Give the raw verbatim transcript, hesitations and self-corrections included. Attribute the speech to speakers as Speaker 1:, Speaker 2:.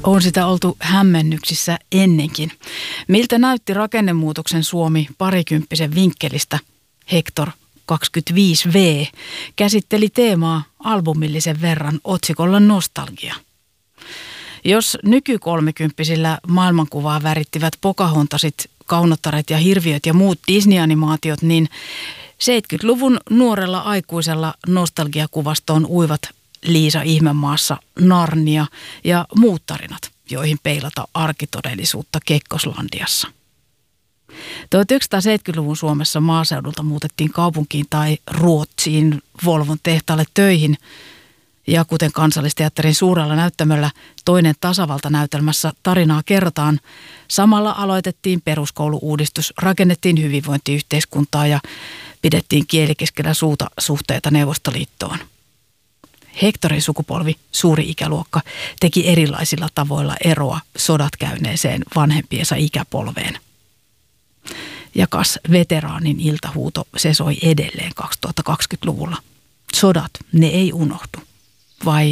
Speaker 1: On sitä oltu hämmennyksissä ennenkin. Miltä näytti rakennemuutoksen Suomi parikymppisen vinkkelistä? Hector kaksikymmentäviisi V käsitteli teemaa albumillisen verran otsikolla Nostalgia. Jos nykykolmekymppisillä maailmankuvaa värittivät Pocahontasit, Kaunottaret ja Hirviöt ja muut Disney-animaatiot, niin seitsemänkymmentäluvun nuorella aikuisella nostalgiakuvastoon uivat Liisa Ihmemaassa, Narnia ja muut tarinat, joihin peilata arkitodellisuutta Kekkoslandiassa. tuhatyhdeksänsataaseitsemänkymmentäluvun Suomessa maaseudulta muutettiin kaupunkiin tai Ruotsiin Volvon tehtaalle töihin. Ja kuten Kansallisteatterin suurella näyttämöllä Toinen tasavalta-näytelmässä tarinaa kerrotaan, samalla aloitettiin peruskoulu-uudistus, rakennettiin hyvinvointiyhteiskuntaa ja pidettiin kieli keskellä suuta suhteita Neuvostoliittoon. Hectorin sukupolvi, suuri ikäluokka, teki erilaisilla tavoilla eroa sodat käyneeseen vanhempiensa ikäpolveen. Ja kas veteraanin iltahuuto, se soi edelleen kaksituhattakaksikymmentäluvulla. Sodat, ne ei unohdu. Vai